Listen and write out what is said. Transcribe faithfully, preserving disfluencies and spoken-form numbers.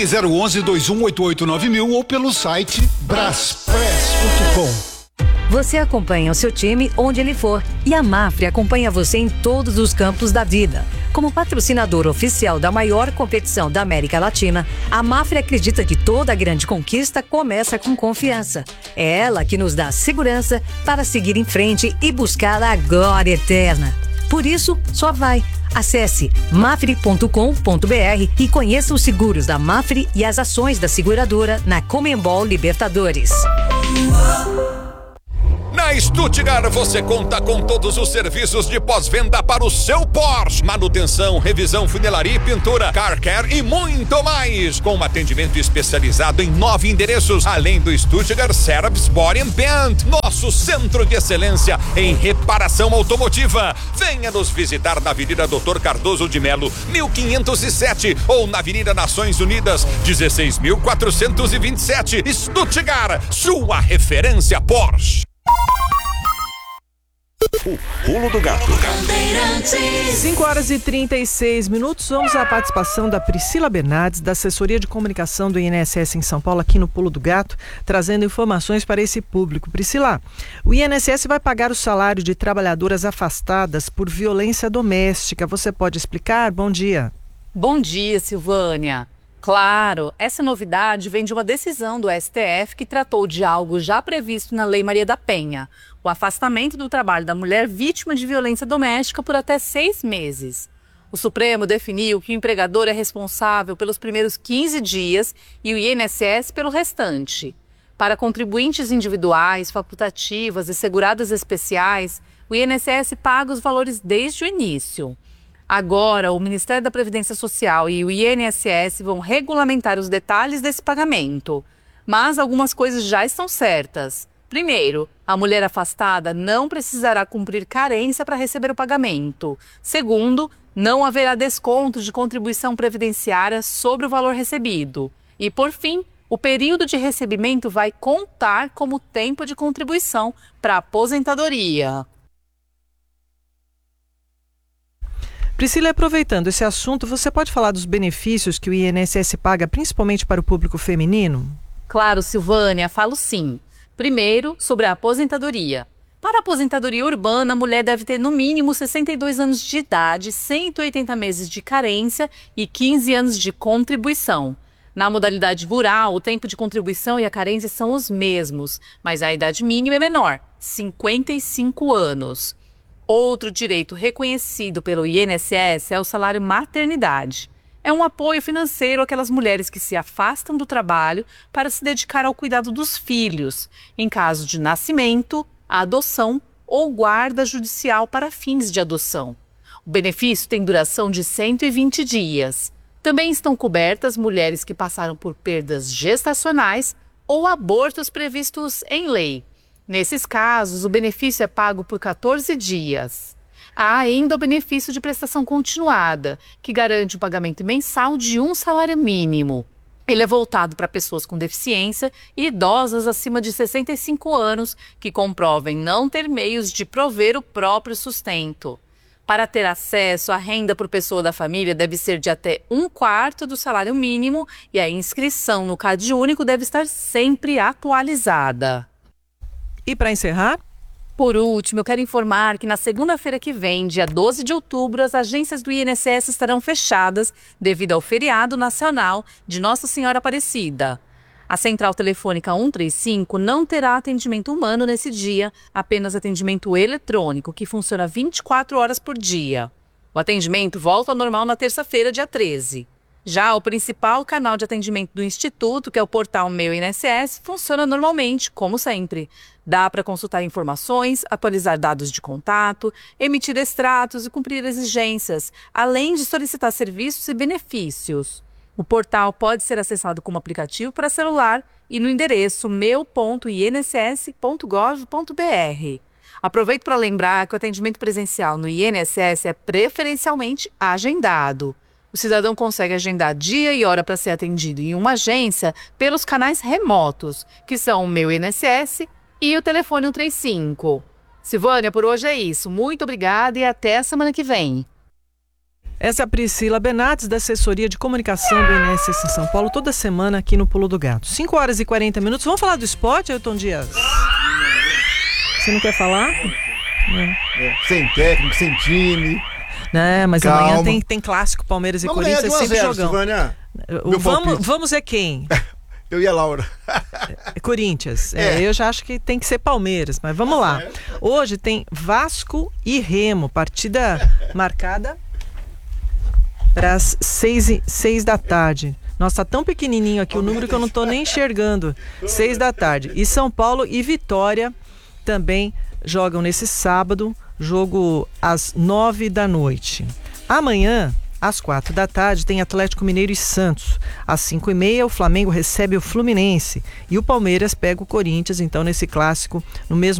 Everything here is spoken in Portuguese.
Ligue zero onze, dois um oito oito, nove mil ou pelo site braspress ponto com. Você acompanha o seu time onde ele for e a Mafre acompanha você em todos os campos da vida. Como patrocinador oficial da maior competição da América Latina, a Mafre acredita que toda grande conquista começa com confiança. É ela que nos dá segurança para seguir em frente e buscar a glória eterna. Por isso, só vai. Acesse mafre ponto com ponto br e conheça os seguros da Mafre e as ações da seguradora na Conmebol Libertadores. Na Stuttgart você conta com todos os serviços de pós-venda para o seu Porsche. Manutenção, revisão, funilaria e pintura, car care e muito mais. Com um atendimento especializado em nove endereços, além do Stuttgart Service Body and Paint, nosso centro de excelência em reparação automotiva. Venha nos visitar na Avenida doutor Cardoso de Melo, mil quinhentos e sete ou na Avenida Nações Unidas, dezesseis mil quatrocentos e vinte e sete. Stuttgart, sua referência Porsche. O Pulo do Gato. cinco horas e trinta e seis minutos. Vamos à participação da Priscila Bernardes, da Assessoria de Comunicação do I N S S em São Paulo, aqui no Pulo do Gato, trazendo informações para esse público. Priscila, o I N S S vai pagar o salário de trabalhadoras afastadas por violência doméstica. Você pode explicar? Bom dia. Bom dia, Silvânia. Claro, essa novidade vem de uma decisão do S T F que tratou de algo já previsto na Lei Maria da Penha, o afastamento do trabalho da mulher vítima de violência doméstica por até seis meses. O Supremo definiu que o empregador é responsável pelos primeiros quinze dias e o I N S S pelo restante. Para contribuintes individuais, facultativas e seguradas especiais, o I N S S paga os valores desde o início. Agora, o Ministério da Previdência Social e o I N S S vão regulamentar os detalhes desse pagamento. Mas algumas coisas já estão certas. Primeiro, a mulher afastada não precisará cumprir carência para receber o pagamento. Segundo, não haverá desconto de contribuição previdenciária sobre o valor recebido. E, por fim, o período de recebimento vai contar como tempo de contribuição para a aposentadoria. Priscila, aproveitando esse assunto, você pode falar dos benefícios que o I N S S paga, principalmente para o público feminino? Claro, Silvânia, falo sim. Primeiro, sobre a aposentadoria. Para a aposentadoria urbana, a mulher deve ter no mínimo sessenta e dois anos de idade, cento e oitenta meses de carência e quinze anos de contribuição. Na modalidade rural, o tempo de contribuição e a carência são os mesmos, mas a idade mínima é menor, cinquenta e cinco anos. Outro direito reconhecido pelo I N S S é o salário maternidade. É um apoio financeiro àquelas mulheres que se afastam do trabalho para se dedicar ao cuidado dos filhos, em caso de nascimento, adoção ou guarda judicial para fins de adoção. O benefício tem duração de cento e vinte dias. Também estão cobertas mulheres que passaram por perdas gestacionais ou abortos previstos em lei. Nesses casos, o benefício é pago por quatorze dias. Há ainda o benefício de prestação continuada, que garante o pagamento mensal de um salário mínimo. Ele é voltado para pessoas com deficiência e idosas acima de sessenta e cinco anos que comprovem não ter meios de prover o próprio sustento. Para ter acesso à renda por pessoa da família deve ser de até um quarto do salário mínimo e a inscrição no CadÚnico deve estar sempre atualizada. E para encerrar? Por último, eu quero informar que na segunda-feira que vem, dia doze de outubro, as agências do I N S S estarão fechadas devido ao feriado nacional de Nossa Senhora Aparecida. A central telefônica cento e trinta e cinco não terá atendimento humano nesse dia, apenas atendimento eletrônico, que funciona vinte e quatro horas por dia. O atendimento volta ao normal na terça-feira, dia treze. Já o principal canal de atendimento do Instituto, que é o portal Meu I N S S, funciona normalmente, como sempre. Dá para consultar informações, atualizar dados de contato, emitir extratos e cumprir exigências, além de solicitar serviços e benefícios. O portal pode ser acessado como aplicativo para celular e no endereço meu ponto i n s s ponto gov ponto b r. Aproveito para lembrar que o atendimento presencial no I N S S é preferencialmente agendado. O cidadão consegue agendar dia e hora para ser atendido em uma agência pelos canais remotos, que são o Meu I N S S e o telefone cento e trinta e cinco. Silvânia, por hoje é isso. Muito obrigada e até a semana que vem. Essa é a Priscila Bernardes, da assessoria de comunicação do I N S S em São Paulo, toda semana aqui no Pulo do Gato. cinco horas e quarenta minutos. Vamos falar do esporte, Ailton Dias? Você não quer falar? É. É. Sem técnico, sem time. É, mas Calma. amanhã tem, tem clássico, Palmeiras e Vamos Corinthians, é sempre jogão. Silvânia. O, vamos, vamos é quem? Eu e a Laura. É Corinthians. É. É, eu já acho que tem que ser Palmeiras, mas vamos lá. Hoje tem Vasco e Remo, partida marcada para as seis, e, seis da tarde. Nossa, tá tão pequenininho aqui o número que eu não tô nem enxergando. Seis da tarde. E São Paulo e Vitória também jogam nesse sábado, jogo às nove da noite. Amanhã, às quatro da tarde, tem Atlético Mineiro e Santos. Às cinco e meia, o Flamengo recebe o Fluminense. E o Palmeiras pega o Corinthians, então, nesse clássico, no mesmo